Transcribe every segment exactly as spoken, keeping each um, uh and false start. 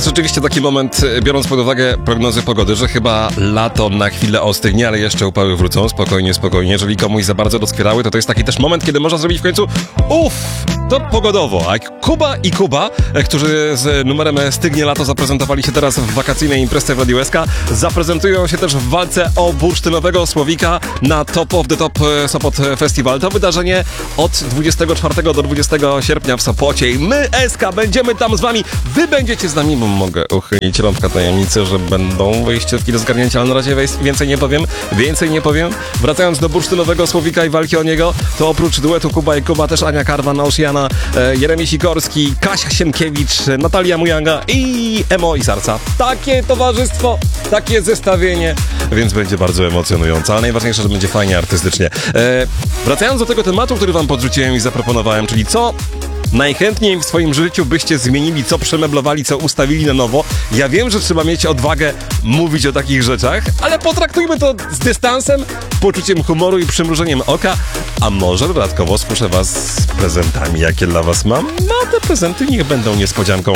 jest rzeczywiście taki moment, biorąc pod uwagę prognozy pogody, że chyba lato na chwilę ostygnie, ale jeszcze upały wrócą. Spokojnie, spokojnie. Jeżeli komuś za bardzo doskwierały, to to jest taki też moment, kiedy można zrobić w końcu uff, to pogodowo. A Kuba i Kuba, którzy z numerem Stygnie Lato zaprezentowali się teraz w wakacyjnej imprezie w Radiu S K, zaprezentują się też w walce o bursztynowego słowika na Top of the Top Sopot Festival. To wydarzenie od dwudziestego czwartego do dwudziestego sierpnia w Sopocie i my, S K, będziemy tam z wami. Wy będziecie z nami, bo mogę uchylić rąbka tajemnicy, że będą wyjściówki do zgarnięcia, ale na razie więcej nie powiem. Więcej nie powiem. Wracając do bursztynowego słowika i walki o niego, to oprócz duetu Kuba i Kuba też Ania Karwan, Oceana, e, Jeremi Sikorski, Kasia Sienkiewicz, Natalia Mujanga i Emo i Sarca. Takie towarzystwo, takie zestawienie, więc będzie bardzo emocjonujące, ale najważniejsze, że będzie fajnie artystycznie. E, wracając do tego tematu, który wam podrzuciłem i zaproponowałem, czyli co najchętniej w swoim życiu byście zmienili, co przemeblowali, co ustawili na nowo. Ja wiem, że trzeba mieć odwagę mówić o takich rzeczach, ale potraktujmy to z dystansem, poczuciem humoru i przymrużeniem oka, a może dodatkowo skuszę was z prezentami, jakie dla was mam. No, te prezenty niech będą niespodzianką.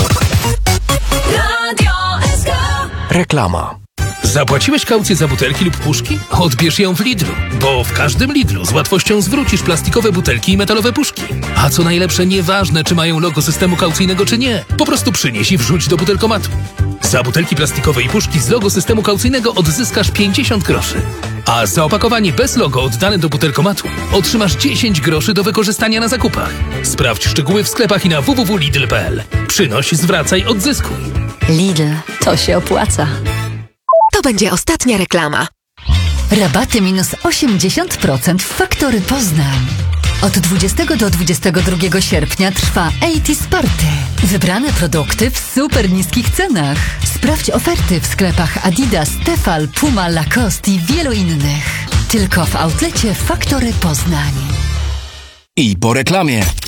Radio S K. Reklama. Zapłaciłeś kaucję za butelki lub puszki? Odbierz ją w Lidlu, bo w każdym Lidlu z łatwością zwrócisz plastikowe butelki i metalowe puszki. A co najlepsze, nieważne, czy mają logo systemu kaucyjnego, czy nie. Po prostu przynieś i wrzuć do butelkomatu. Za butelki plastikowe i puszki z logo systemu kaucyjnego odzyskasz pięćdziesiąt groszy. A za opakowanie bez logo oddane do butelkomatu otrzymasz dziesięć groszy do wykorzystania na zakupach. Sprawdź szczegóły w sklepach i na w w w kropka lidl kropka p l. Przynoś, zwracaj, odzyskuj. Lidl, to się opłaca. To będzie ostatnia reklama. Rabaty minus osiemdziesiąt procent w Faktory Poznań. Od dwudziestego do dwudziestego drugiego sierpnia trwa osiemdziesiąt Party. Wybrane produkty w super niskich cenach. Sprawdź oferty w sklepach Adidas, Tefal, Puma, Lacoste i wielu innych. Tylko w outlecie Faktory Poznań. I po reklamie.